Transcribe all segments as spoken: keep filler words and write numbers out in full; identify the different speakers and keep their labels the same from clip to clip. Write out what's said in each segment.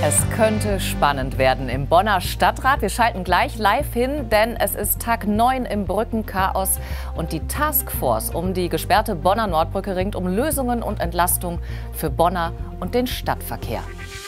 Speaker 1: Es könnte spannend werden im Bonner Stadtrat. Wir schalten gleich live hin, denn es ist Tag neun im Brückenchaos und die Taskforce um die gesperrte Bonner Nordbrücke ringt um Lösungen und Entlastung für Bonner und den Stadtverkehr.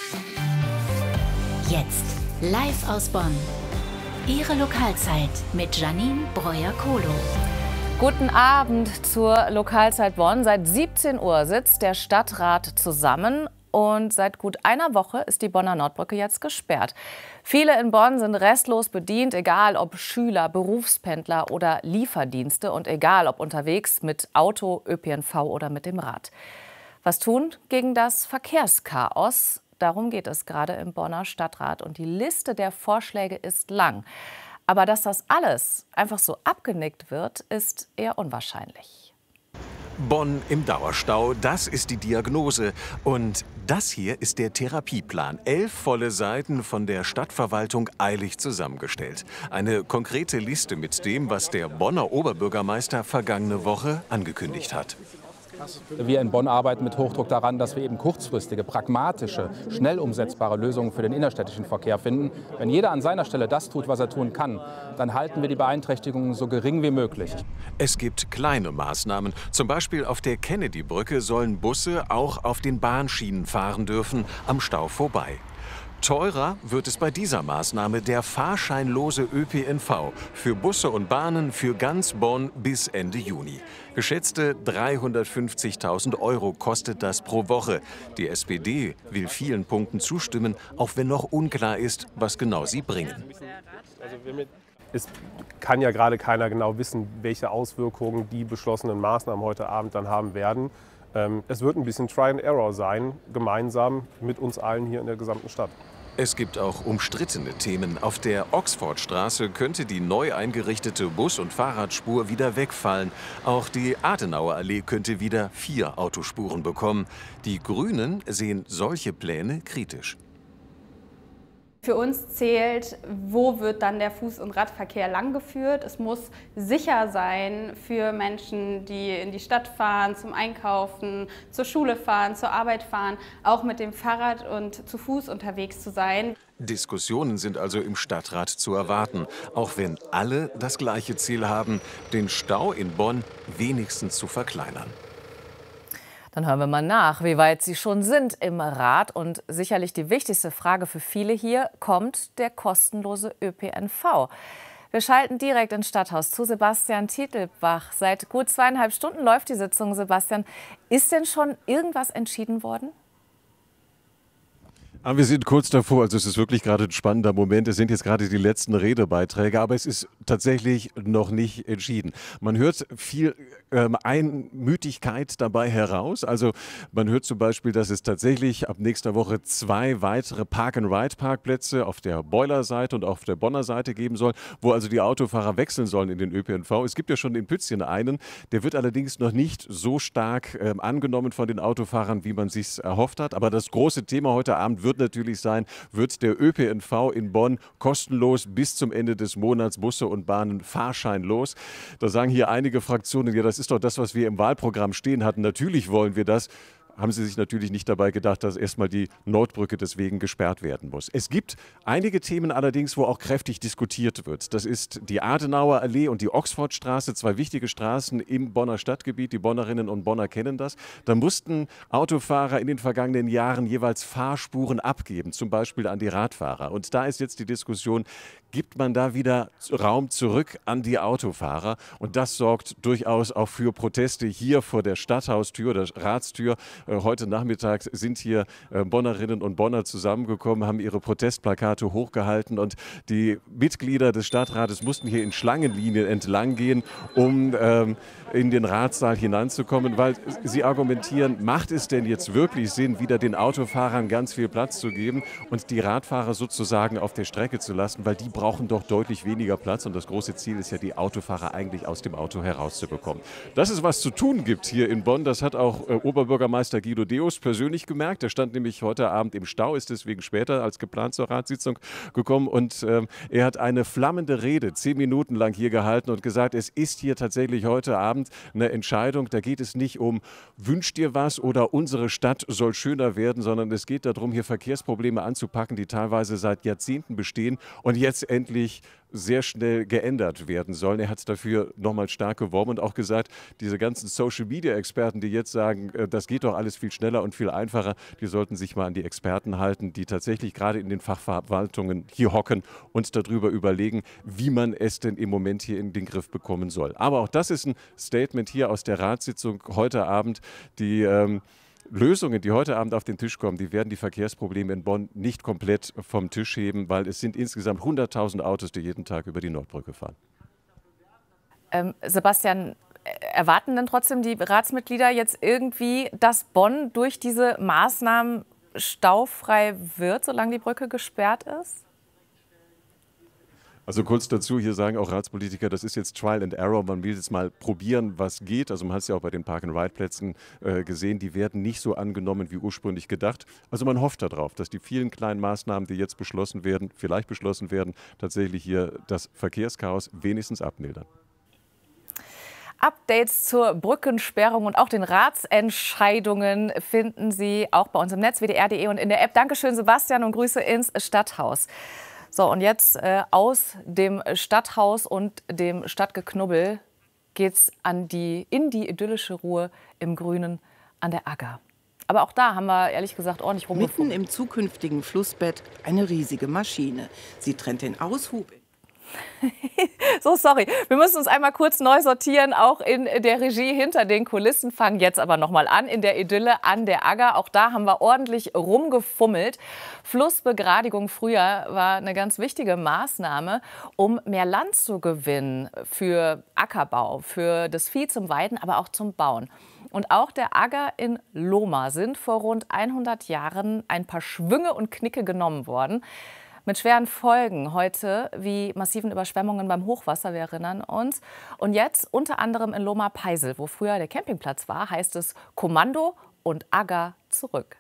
Speaker 2: Jetzt live aus Bonn. Ihre Lokalzeit mit Janine Breuer-Kohlo.
Speaker 1: Guten Abend zur Lokalzeit Bonn. Seit siebzehn Uhr sitzt der Stadtrat zusammen. Und seit gut einer Woche ist die Bonner Nordbrücke jetzt gesperrt. Viele in Bonn sind restlos bedient, egal ob Schüler, Berufspendler oder Lieferdienste und egal ob unterwegs mit Auto, Ö P N V oder mit dem Rad. Was tun gegen das Verkehrschaos? Darum geht es gerade im Bonner Stadtrat und die Liste der Vorschläge ist lang. Aber dass das alles einfach so abgenickt wird, ist eher unwahrscheinlich.
Speaker 3: Bonn im Dauerstau, das ist die Diagnose. Und das hier ist der Therapieplan. Elf volle Seiten von der Stadtverwaltung eilig zusammengestellt. Eine konkrete Liste mit dem, was der Bonner Oberbürgermeister vergangene Woche angekündigt hat.
Speaker 4: Wir in Bonn arbeiten mit Hochdruck daran, dass wir eben kurzfristige, pragmatische, schnell umsetzbare Lösungen für den innerstädtischen Verkehr finden. Wenn jeder an seiner Stelle das tut, was er tun kann, dann halten wir die Beeinträchtigungen so gering wie möglich.
Speaker 3: Es gibt kleine Maßnahmen. Zum Beispiel auf der Kennedy-Brücke sollen Busse auch auf den Bahnschienen fahren dürfen, am Stau vorbei. Teurer wird es bei dieser Maßnahme der fahrscheinlose Ö P N V für Busse und Bahnen für ganz Bonn bis Ende Juni. Geschätzte dreihundertfünfzigtausend Euro kostet das pro Woche. Die S P D will vielen Punkten zustimmen, auch wenn noch unklar ist, was genau sie bringen.
Speaker 5: Es kann ja gerade keiner genau wissen, welche Auswirkungen die beschlossenen Maßnahmen heute Abend dann haben werden. Es wird ein bisschen Try and Error sein, gemeinsam mit uns allen hier in der gesamten Stadt.
Speaker 3: Es gibt auch umstrittene Themen. Auf der Oxfordstraße könnte die neu eingerichtete Bus- und Fahrradspur wieder wegfallen. Auch die Adenauer Allee könnte wieder vier Autospuren bekommen. Die Grünen sehen solche Pläne kritisch.
Speaker 6: Für uns zählt, wo wird dann der Fuß- und Radverkehr langgeführt. Es muss sicher sein für Menschen, die in die Stadt fahren, zum Einkaufen, zur Schule fahren, zur Arbeit fahren, auch mit dem Fahrrad und zu Fuß unterwegs zu sein.
Speaker 3: Diskussionen sind also im Stadtrat zu erwarten, auch wenn alle das gleiche Ziel haben, den Stau in Bonn wenigstens zu verkleinern.
Speaker 1: Dann hören wir mal nach, wie weit Sie schon sind im Rat. Und sicherlich die wichtigste Frage für viele hier: Kommt der kostenlose Ö P N V? Wir schalten direkt ins Stadthaus zu Sebastian Titelbach. Seit gut zweieinhalb Stunden läuft die Sitzung. Sebastian, ist denn schon irgendwas entschieden worden?
Speaker 7: Aber wir sind kurz davor, also es ist wirklich gerade ein spannender Moment. Es sind jetzt gerade die letzten Redebeiträge, aber es ist tatsächlich noch nicht entschieden. Man hört viel ähm, Einmütigkeit dabei heraus. Also man hört zum Beispiel, dass es tatsächlich ab nächster Woche zwei weitere Park-and-Ride-Parkplätze auf der Boiler-Seite und auf der Bonner Seite geben soll, wo also die Autofahrer wechseln sollen in den Ö P N V. Es gibt ja schon in Pützchen einen, der wird allerdings noch nicht so stark ähm, angenommen von den Autofahrern, wie man sich erhofft hat. Aber das große Thema heute Abend wird natürlich sein, wird der Ö P N V in Bonn kostenlos bis zum Ende des Monats, Busse und Bahnen fahrscheinlos. Da sagen hier einige Fraktionen, ja, das ist doch das, was wir im Wahlprogramm stehen hatten. Natürlich wollen wir das. Haben Sie sich natürlich nicht dabei gedacht, dass erstmal die Nordbrücke deswegen gesperrt werden muss. Es gibt einige Themen allerdings, wo auch kräftig diskutiert wird. Das ist die Adenauer Allee und die Oxfordstraße, zwei wichtige Straßen im Bonner Stadtgebiet. Die Bonnerinnen und Bonner kennen das. Da mussten Autofahrer in den vergangenen Jahren jeweils Fahrspuren abgeben, zum Beispiel an die Radfahrer. Und da ist jetzt die Diskussion, gibt man da wieder Raum zurück an die Autofahrer? Und das sorgt durchaus auch für Proteste hier vor der Stadthaustür, der Ratstür. Heute Nachmittag sind hier Bonnerinnen und Bonner zusammengekommen, haben ihre Protestplakate hochgehalten und die Mitglieder des Stadtrates mussten hier in Schlangenlinien entlang gehen, um ähm, in den Ratssaal hineinzukommen, weil sie argumentieren, macht es denn jetzt wirklich Sinn, wieder den Autofahrern ganz viel Platz zu geben und die Radfahrer sozusagen auf der Strecke zu lassen, weil die brauchen doch deutlich weniger Platz und das große Ziel ist ja, die Autofahrer eigentlich aus dem Auto herauszubekommen. Dass es was zu tun gibt hier in Bonn, das hat auch äh, Oberbürgermeister Bürgermeister Guido Deus persönlich gemerkt. Er stand nämlich heute Abend im Stau, ist deswegen später als geplant zur Ratssitzung gekommen. Und ähm, er hat eine flammende Rede, zehn Minuten lang hier gehalten und gesagt, es ist hier tatsächlich heute Abend eine Entscheidung. Da geht es nicht um, wünscht dir was oder unsere Stadt soll schöner werden, sondern es geht darum, hier Verkehrsprobleme anzupacken, die teilweise seit Jahrzehnten bestehen und jetzt endlich sehr schnell geändert werden sollen. Er hat dafür nochmal stark geworben und auch gesagt, diese ganzen Social-Media-Experten, die jetzt sagen, das geht doch alles viel schneller und viel einfacher, die sollten sich mal an die Experten halten, die tatsächlich gerade in den Fachverwaltungen hier hocken und darüber überlegen, wie man es denn im Moment hier in den Griff bekommen soll. Aber auch das ist ein Statement hier aus der Ratssitzung heute Abend, die ähm, Lösungen, die heute Abend auf den Tisch kommen, die werden die Verkehrsprobleme in Bonn nicht komplett vom Tisch heben, weil es sind insgesamt hunderttausend Autos, die jeden Tag über die Nordbrücke fahren.
Speaker 1: Ähm, Sebastian, erwarten denn trotzdem die Ratsmitglieder jetzt irgendwie, dass Bonn durch diese Maßnahmen staufrei wird, solange die Brücke gesperrt ist?
Speaker 7: Also kurz dazu, hier sagen auch Ratspolitiker, das ist jetzt Trial and Error, man will jetzt mal probieren, was geht. Also man hat es ja auch bei den Park-and-Ride-Plätzen äh, gesehen, die werden nicht so angenommen wie ursprünglich gedacht. Also man hofft darauf, dass die vielen kleinen Maßnahmen, die jetzt beschlossen werden, vielleicht beschlossen werden, tatsächlich hier das Verkehrschaos wenigstens abmildern.
Speaker 1: Updates zur Brückensperrung und auch den Ratsentscheidungen finden Sie auch bei uns im Netz, W D R punkt de und in der App. Dankeschön, Sebastian, und Grüße ins Stadthaus. So, und jetzt äh, aus dem Stadthaus und dem Stadtgeknubbel geht's an die, in die idyllische Ruhe im Grünen an der Agger. Aber auch da haben wir ehrlich gesagt ordentlich rumgefunden.
Speaker 8: Mitten im zukünftigen Flussbett eine riesige Maschine. Sie trennt den Aushub.
Speaker 1: So, sorry. Wir müssen uns einmal kurz neu sortieren, auch in der Regie hinter den Kulissen. Fangen jetzt aber noch mal an in der Idylle an der Agger. Auch da haben wir ordentlich rumgefummelt. Flussbegradigung früher war eine ganz wichtige Maßnahme, um mehr Land zu gewinnen für Ackerbau, für das Vieh zum Weiden, aber auch zum Bauen. Und auch der Agger in Lohmar sind vor rund hundert Jahren ein paar Schwünge und Knicke genommen worden. Mit schweren Folgen heute, wie massiven Überschwemmungen beim Hochwasser, wir erinnern uns. Und jetzt unter anderem in Lohmar-Peisel, wo früher der Campingplatz war, heißt es Kommando und Agger zurück.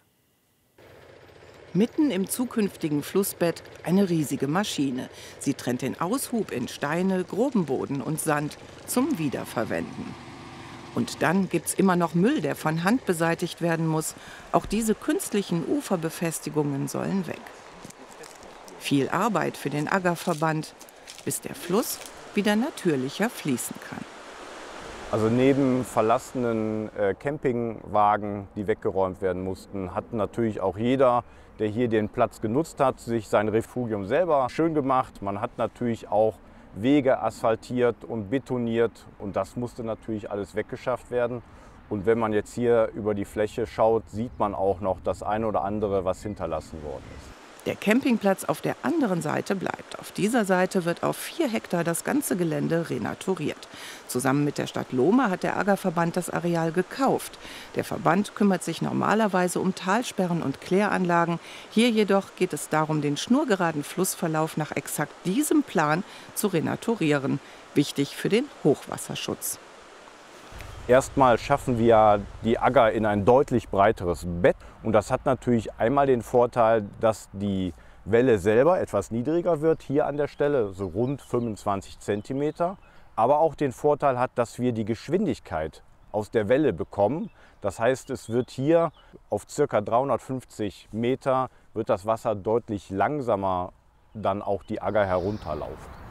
Speaker 8: Mitten im zukünftigen Flussbett eine riesige Maschine. Sie trennt den Aushub in Steine, groben Boden und Sand zum Wiederverwenden. Und dann gibt's immer noch Müll, der von Hand beseitigt werden muss. Auch diese künstlichen Uferbefestigungen sollen weg. Viel Arbeit für den Aggerverband, bis der Fluss wieder natürlicher fließen kann.
Speaker 9: Also neben verlassenen äh, Campingwagen, die weggeräumt werden mussten, hat natürlich auch jeder, der hier den Platz genutzt hat, sich sein Refugium selber schön gemacht. Man hat natürlich auch Wege asphaltiert und betoniert und das musste natürlich alles weggeschafft werden. Und wenn man jetzt hier über die Fläche schaut, sieht man auch noch das eine oder andere, was hinterlassen worden ist.
Speaker 8: Der Campingplatz auf der anderen Seite bleibt. Auf dieser Seite wird auf vier Hektar das ganze Gelände renaturiert. Zusammen mit der Stadt Lohmar hat der Aggerverband das Areal gekauft. Der Verband kümmert sich normalerweise um Talsperren und Kläranlagen. Hier jedoch geht es darum, den schnurgeraden Flussverlauf nach exakt diesem Plan zu renaturieren. Wichtig für den Hochwasserschutz.
Speaker 9: Erstmal schaffen wir die Agger in ein deutlich breiteres Bett. Und das hat natürlich einmal den Vorteil, dass die Welle selber etwas niedriger wird, hier an der Stelle, so rund fünfundzwanzig Zentimeter. Aber auch den Vorteil hat, dass wir die Geschwindigkeit aus der Welle bekommen. Das heißt, es wird hier auf ca. dreihundertfünfzig Meter wird das Wasser deutlich langsamer dann auch die Agger herunterlaufen.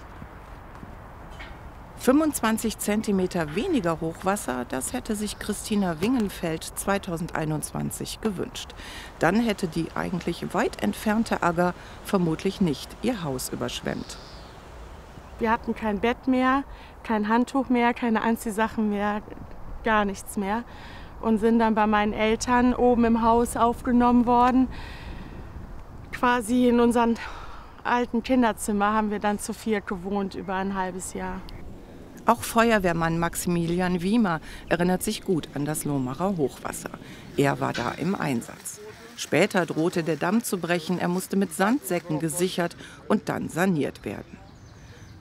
Speaker 8: fünfundzwanzig Zentimeter weniger Hochwasser, das hätte sich Christina Wingenfeld zweitausendeinundzwanzig gewünscht. Dann hätte die eigentlich weit entfernte Agger vermutlich nicht ihr Haus überschwemmt.
Speaker 10: Wir hatten kein Bett mehr, kein Handtuch mehr, keine Anziehsachen mehr, gar nichts mehr. Und sind dann bei meinen Eltern oben im Haus aufgenommen worden. Quasi in unserem alten Kinderzimmer haben wir dann zu viert gewohnt über ein halbes Jahr.
Speaker 8: Auch Feuerwehrmann Maximilian Wiemer erinnert sich gut an das Lohmarer Hochwasser. Er war da im Einsatz. Später drohte der Damm zu brechen, er musste mit Sandsäcken gesichert und dann saniert werden.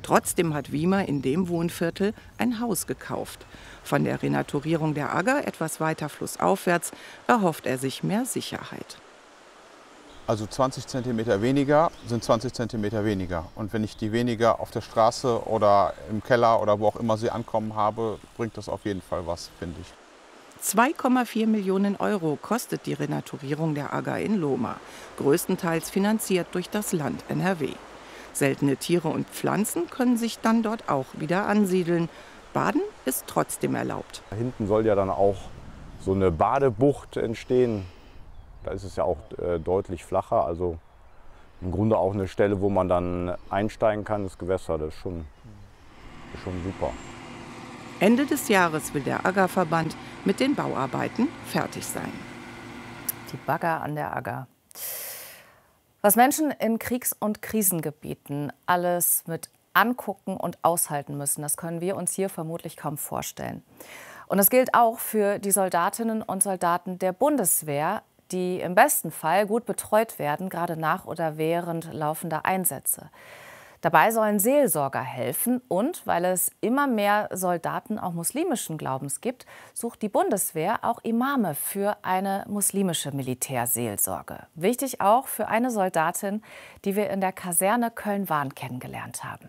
Speaker 8: Trotzdem hat Wiemer in dem Wohnviertel ein Haus gekauft. Von der Renaturierung der Agger, etwas weiter flussaufwärts, erhofft er sich mehr Sicherheit.
Speaker 11: Also zwanzig Zentimeter weniger sind zwanzig Zentimeter weniger. Und wenn ich die weniger auf der Straße oder im Keller oder wo auch immer sie ankommen habe, bringt das auf jeden Fall was, finde ich.
Speaker 8: zwei Komma vier Millionen Euro kostet die Renaturierung der Agger in Lohmar, größtenteils finanziert durch das Land N R W. Seltene Tiere und Pflanzen können sich dann dort auch wieder ansiedeln. Baden ist trotzdem erlaubt.
Speaker 9: Da hinten soll ja dann auch so eine Badebucht entstehen. Da ist es ja auch äh, deutlich flacher. Also im Grunde auch eine Stelle, wo man dann einsteigen kann, das Gewässer. Das ist schon, ist schon super.
Speaker 8: Ende des Jahres will der Aggerverband mit den Bauarbeiten fertig sein.
Speaker 1: Die Bagger an der Agger. Was Menschen in Kriegs- und Krisengebieten alles mit angucken und aushalten müssen, das können wir uns hier vermutlich kaum vorstellen. Und das gilt auch für die Soldatinnen und Soldaten der Bundeswehr, die im besten Fall gut betreut werden, gerade nach oder während laufender Einsätze. Dabei sollen Seelsorger helfen und, weil es immer mehr Soldaten auch muslimischen Glaubens gibt, sucht die Bundeswehr auch Imame für eine muslimische Militärseelsorge. Wichtig auch für eine Soldatin, die wir in der Kaserne Köln-Wahn kennengelernt haben.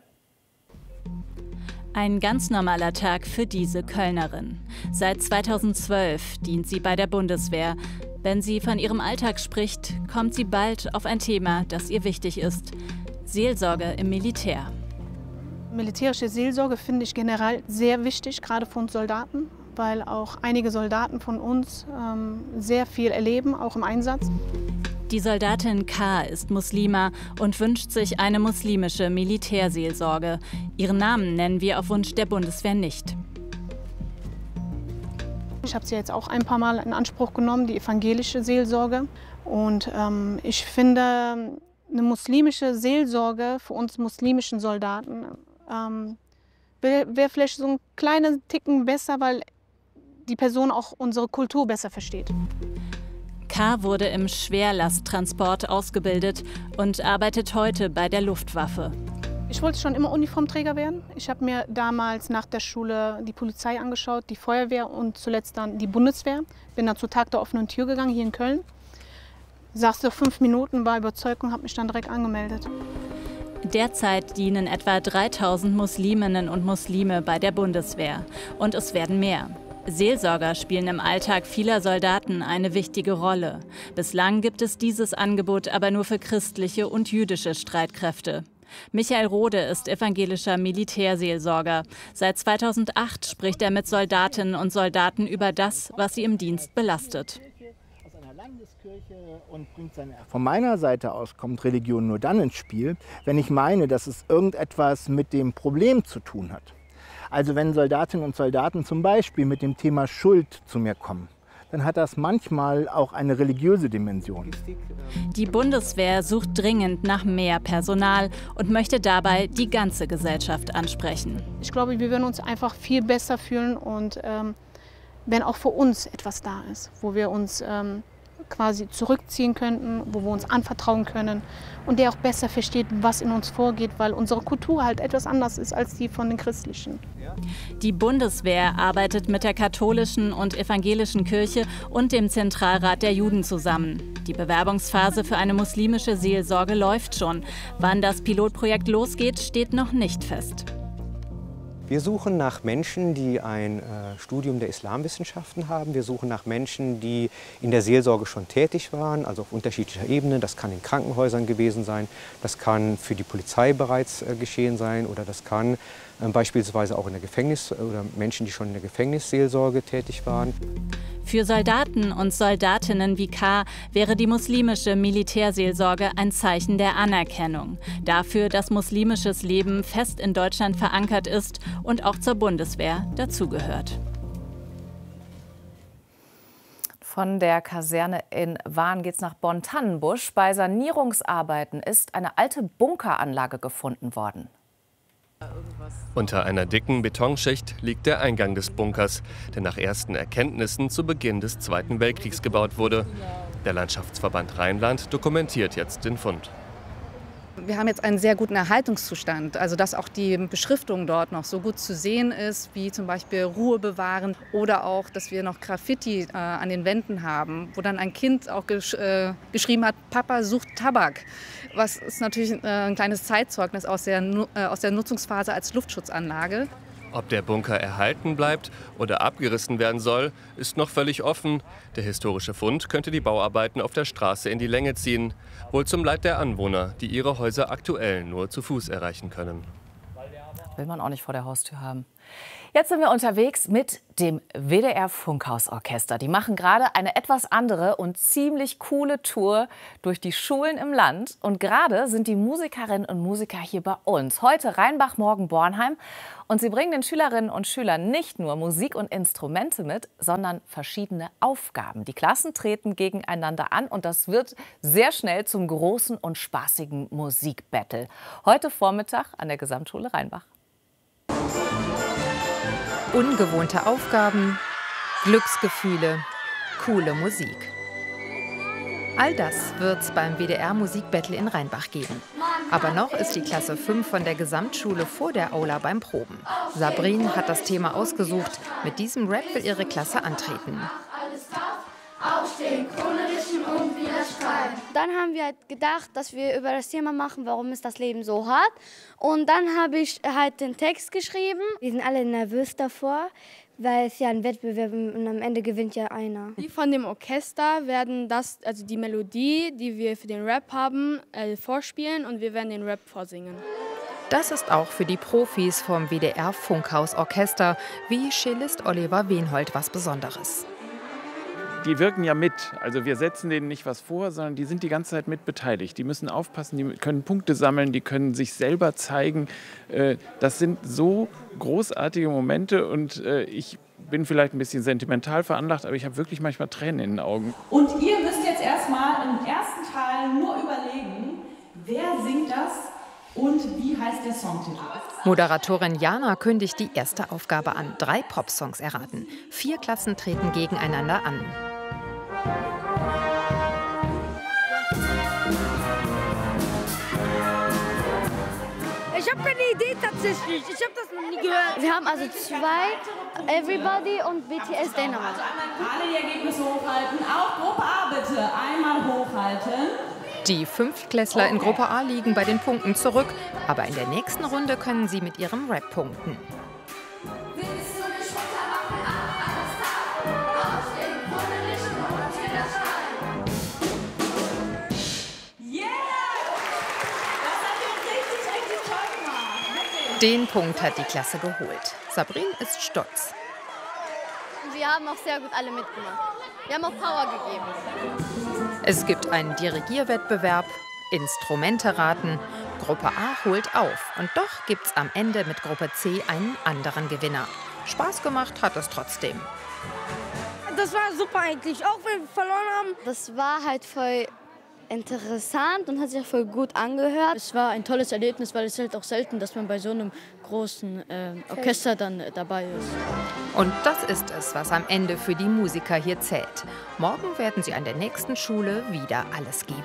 Speaker 12: Ein ganz normaler Tag für diese Kölnerin. Seit zweitausendzwölf dient sie bei der Bundeswehr. Wenn sie von ihrem Alltag spricht, kommt sie bald auf ein Thema, das ihr wichtig ist: Seelsorge im Militär.
Speaker 13: Militärische Seelsorge finde ich generell sehr wichtig, gerade für uns Soldaten, weil auch einige Soldaten von uns ähm, sehr viel erleben, auch im Einsatz.
Speaker 12: Die Soldatin K. ist Muslima und wünscht sich eine muslimische Militärseelsorge. Ihren Namen nennen wir auf Wunsch der Bundeswehr nicht.
Speaker 13: Ich habe sie jetzt auch ein paar Mal in Anspruch genommen, die evangelische Seelsorge. Und ähm, ich finde, eine muslimische Seelsorge für uns muslimischen Soldaten ähm, wäre wär vielleicht so ein kleiner Ticken besser, weil die Person auch unsere Kultur besser versteht.
Speaker 12: K. wurde im Schwerlasttransport ausgebildet und arbeitet heute bei der Luftwaffe.
Speaker 13: Ich wollte schon immer Uniformträger werden. Ich habe mir damals nach der Schule die Polizei angeschaut, die Feuerwehr und zuletzt dann die Bundeswehr. Bin dann zu Tag der offenen Tür gegangen, hier in Köln. Saß so fünf Minuten, war überzeugt und habe mich dann direkt angemeldet.
Speaker 12: Derzeit dienen etwa dreitausend Musliminnen und Muslime bei der Bundeswehr. Und es werden mehr. Seelsorger spielen im Alltag vieler Soldaten eine wichtige Rolle. Bislang gibt es dieses Angebot aber nur für christliche und jüdische Streitkräfte. Michael Rode ist evangelischer Militärseelsorger. Seit zweitausendacht spricht er mit Soldatinnen und Soldaten über das, was sie im Dienst belastet.
Speaker 14: Von meiner Seite aus kommt Religion nur dann ins Spiel, wenn ich meine, dass es irgendetwas mit dem Problem zu tun hat. Also wenn Soldatinnen und Soldaten zum Beispiel mit dem Thema Schuld zu mir kommen, dann hat das manchmal auch eine religiöse Dimension.
Speaker 12: Die Bundeswehr sucht dringend nach mehr Personal und möchte dabei die ganze Gesellschaft ansprechen.
Speaker 13: Ich glaube, wir würden uns einfach viel besser fühlen und ähm, wenn auch für uns etwas da ist, wo wir uns ähm, quasi zurückziehen könnten, wo wir uns anvertrauen können und der auch besser versteht, was in uns vorgeht, weil unsere Kultur halt etwas anders ist als die von den Christlichen.
Speaker 12: Die Bundeswehr arbeitet mit der katholischen und evangelischen Kirche und dem Zentralrat der Juden zusammen. Die Bewerbungsphase für eine muslimische Seelsorge läuft schon. Wann das Pilotprojekt losgeht, steht noch nicht fest.
Speaker 15: Wir suchen nach Menschen, die ein äh, Studium der Islamwissenschaften haben. Wir suchen nach Menschen, die in der Seelsorge schon tätig waren, also auf unterschiedlicher Ebene. Das kann in Krankenhäusern gewesen sein, das kann für die Polizei bereits äh, geschehen sein oder das kann äh, beispielsweise auch in der Gefängnis- oder Menschen, die schon in der Gefängnisseelsorge tätig waren.
Speaker 12: Für Soldaten und Soldatinnen wie K. wäre die muslimische Militärseelsorge ein Zeichen der Anerkennung. Dafür, dass muslimisches Leben fest in Deutschland verankert ist und auch zur Bundeswehr dazugehört.
Speaker 1: Von der Kaserne in Wahn geht's nach Bonn-Tannenbusch. Bei Sanierungsarbeiten ist eine alte Bunkeranlage gefunden worden.
Speaker 16: Unter einer dicken Betonschicht liegt der Eingang des Bunkers, der nach ersten Erkenntnissen zu Beginn des Zweiten Weltkriegs gebaut wurde. Der Landschaftsverband Rheinland dokumentiert jetzt den Fund.
Speaker 17: Wir haben jetzt einen sehr guten Erhaltungszustand, also dass auch die Beschriftung dort noch so gut zu sehen ist, wie zum Beispiel Ruhe bewahren oder auch, dass wir noch Graffiti äh, an den Wänden haben, wo dann ein Kind auch gesch äh, geschrieben hat, Papa sucht Tabak. Was ist natürlich äh, ein kleines Zeitzeugnis aus der, äh, aus der Nutzungsphase als Luftschutzanlage.
Speaker 16: Ob der Bunker erhalten bleibt oder abgerissen werden soll, ist noch völlig offen. Der historische Fund könnte die Bauarbeiten auf der Straße in die Länge ziehen. Wohl zum Leid der Anwohner, die ihre Häuser aktuell nur zu Fuß erreichen können.
Speaker 1: Will man auch nicht vor der Haustür haben. Jetzt sind wir unterwegs mit dem W D R-Funkhausorchester. Die machen gerade eine etwas andere und ziemlich coole Tour durch die Schulen im Land. Und gerade sind die Musikerinnen und Musiker hier bei uns. Heute Rheinbach, morgen Bornheim. Und sie bringen den Schülerinnen und Schülern nicht nur Musik und Instrumente mit, sondern verschiedene Aufgaben. Die Klassen treten gegeneinander an und das wird sehr schnell zum großen und spaßigen Musikbattle. Heute Vormittag an der Gesamtschule Rheinbach.
Speaker 18: Ungewohnte Aufgaben, Glücksgefühle, coole Musik. All das wird's beim W D R-Musikbattle in Rheinbach geben. Aber noch ist die Klasse fünf von der Gesamtschule vor der Aula beim Proben. Sabrine hat das Thema ausgesucht. Mit diesem Rap will ihre Klasse antreten.
Speaker 19: Aufstehen, chronischen und wieder schreien. Dann haben wir halt gedacht, dass wir über das Thema machen, warum ist das Leben so hart. Und dann habe ich halt den Text geschrieben. Wir sind alle nervös davor, weil es ja ein Wettbewerb ist und am Ende gewinnt ja einer.
Speaker 20: Die von dem Orchester werden das, also die Melodie, die wir für den Rap haben, äh, vorspielen und wir werden den Rap vorsingen.
Speaker 18: Das ist auch für die Profis vom W D R-Funkhausorchester wie Cellist Oliver Wenhold was Besonderes.
Speaker 21: Die wirken ja mit. Also wir setzen denen nicht was vor, sondern die sind die ganze Zeit mit beteiligt. Die müssen aufpassen, die können Punkte sammeln, die können sich selber zeigen. Das sind so großartige Momente und ich bin vielleicht ein bisschen sentimental veranlagt, aber ich habe wirklich manchmal Tränen in den Augen.
Speaker 22: Und ihr müsst jetzt erstmal im ersten Teil nur überlegen, wer singt das und wie heißt der Songtitel.
Speaker 18: Moderatorin Jana kündigt die erste Aufgabe an. Drei Popsongs erraten. Vier Klassen treten gegeneinander an.
Speaker 19: Ich habe keine Idee tatsächlich. Ich habe das noch nie gehört. Wir haben also zwei, Everybody und B T S Dynamite.
Speaker 22: Also einmal alle die Ergebnisse hochhalten. Auch Gruppe A bitte. Einmal hochhalten.
Speaker 18: Die Fünftklässler in Gruppe A liegen bei den Punkten zurück. Aber in der nächsten Runde können sie mit ihrem Rap punkten. Den Punkt hat die Klasse geholt. Sabrine ist stolz.
Speaker 19: Wir haben auch sehr gut alle mitgemacht. Wir haben auch Power gegeben.
Speaker 18: Es gibt einen Dirigierwettbewerb, Instrumente raten. Gruppe A holt auf. Und doch gibt's am Ende mit Gruppe C einen anderen Gewinner. Spaß gemacht hat es trotzdem.
Speaker 19: Das war super eigentlich, auch wenn wir verloren haben. Das war halt voll interessant und hat sich voll gut angehört.
Speaker 23: Es war ein tolles Erlebnis, weil es halt auch selten, dass man bei so einem großen äh, Orchester dann äh, dabei ist.
Speaker 18: Und das ist es, was am Ende für die Musiker hier zählt. Morgen werden sie an der nächsten Schule wieder alles geben.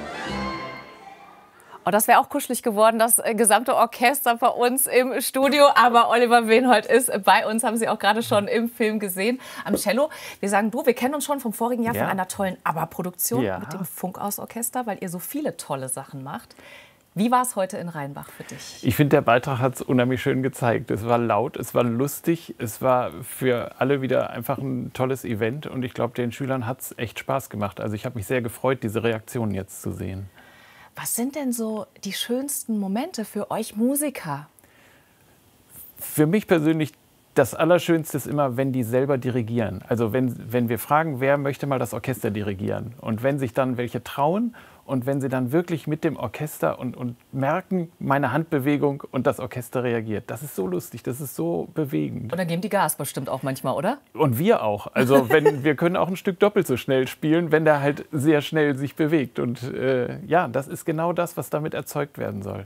Speaker 1: Oh, das wäre auch kuschelig geworden, das gesamte Orchester bei uns im Studio. Aber Oliver Wenhold ist bei uns, haben Sie auch gerade schon im Film gesehen, am Cello. Wir sagen du, wir kennen uns schon vom vorigen Jahr ja. von einer tollen ABBA-Produktion ja. mit dem Funkhausorchester, weil ihr so viele tolle Sachen macht. Wie war es heute in Rheinbach für dich?
Speaker 21: Ich finde, der Beitrag hat es unheimlich schön gezeigt. Es war laut, es war lustig, es war für alle wieder einfach ein tolles Event. Und ich glaube, den Schülern hat es echt Spaß gemacht. Also ich habe mich sehr gefreut, diese Reaktionen jetzt zu sehen.
Speaker 1: Was sind denn so die schönsten Momente für euch Musiker?
Speaker 21: Für mich persönlich das Allerschönste ist immer, wenn die selber dirigieren. Also wenn, wenn wir fragen, wer möchte mal das Orchester dirigieren? Und wenn sich dann welche trauen und wenn sie dann wirklich mit dem Orchester und, und merken, meine Handbewegung und das Orchester reagiert. Das ist so lustig, das ist so bewegend.
Speaker 1: Und dann geben die Gas bestimmt auch manchmal, oder?
Speaker 21: Und wir auch. Also wenn, wir können auch ein Stück doppelt so schnell spielen, wenn der halt sehr schnell sich bewegt. Und äh, ja, das ist genau das, was damit erzeugt werden soll.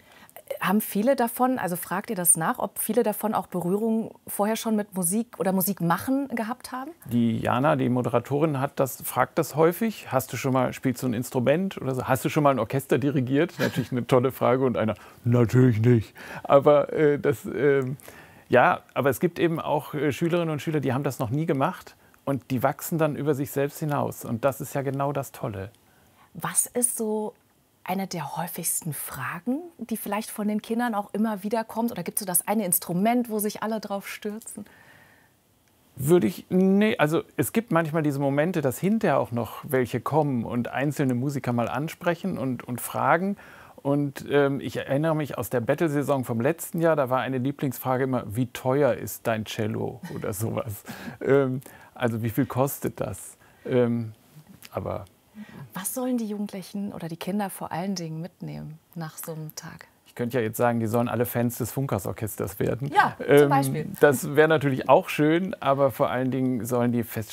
Speaker 1: Haben viele davon, also fragt ihr das nach, ob viele davon auch Berührung vorher schon mit Musik oder Musik machen gehabt haben?
Speaker 21: Die Jana, die Moderatorin, hat das, fragt das häufig. Hast du schon mal, spielst du ein Instrument oder so? Hast du schon mal ein Orchester dirigiert? Natürlich eine tolle Frage und einer, natürlich nicht. Aber äh, das, äh, ja, aber es gibt eben auch äh, Schülerinnen und Schüler, die haben das noch nie gemacht und die wachsen dann über sich selbst hinaus. Und das ist ja genau das Tolle.
Speaker 1: Was ist so eine der häufigsten Fragen, die vielleicht von den Kindern auch immer wieder kommt? Oder gibt es so das eine Instrument, wo sich alle drauf stürzen?
Speaker 21: Würde ich, nee, also es gibt manchmal diese Momente, dass hinterher auch noch welche kommen und einzelne Musiker mal ansprechen und, und fragen. Und ähm, ich erinnere mich aus der Battle-Saison vom letzten Jahr, da war eine Lieblingsfrage immer, wie teuer ist dein Cello oder sowas? ähm, also wie viel kostet das? Ähm, aber
Speaker 1: Was sollen die Jugendlichen oder die Kinder vor allen Dingen mitnehmen nach so einem Tag?
Speaker 21: Ich könnte ja jetzt sagen, die sollen alle Fans des Funkersorchesters werden.
Speaker 1: Ja, zum
Speaker 21: ähm,
Speaker 1: Beispiel.
Speaker 21: Das wäre natürlich auch schön, aber vor allen Dingen sollen die feststellen,